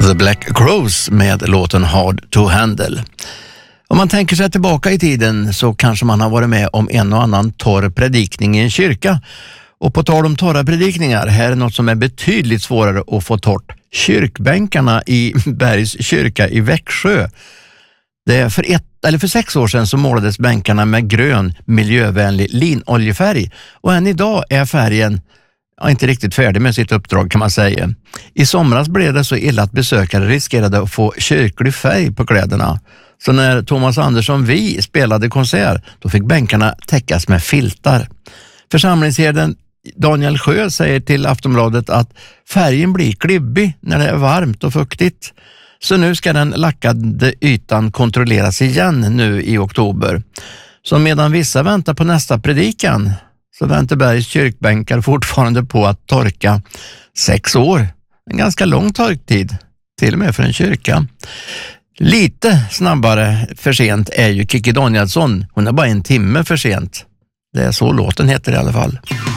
The Black Crowes med låten Hard to Handle. Om man tänker sig tillbaka i tiden så kanske man har varit med om en och annan torr predikning i en kyrka. Och på tal om torra predikningar, här är något som är betydligt svårare att få torrt. Kyrkbänkarna i Bergs kyrka i Växjö. Det är för 6 år sedan så målades bänkarna med grön miljövänlig linoljefärg. Och än idag är färgen inte riktigt färdig med sitt uppdrag kan man säga. I somras blev det så illa att besökare riskerade att få kyrklig färg på kläderna. Så när Thomas Andersson Vi spelade konsert, då fick bänkarna täckas med filtar. Församlingsherden Daniel Sjö säger till Aftonbladet att färgen blir klibbig när det är varmt och fuktigt. Så nu ska den lackade ytan kontrolleras igen nu i oktober. Så medan vissa väntar på nästa predikan så väntar Bergs kyrkbänkar fortfarande på att torka 6 år. En ganska lång torktid, till och med för en kyrka. Lite snabbare för sent är ju Kikki Danielsson. Hon är bara 1 timme för sent. Det är så låten heter i alla fall.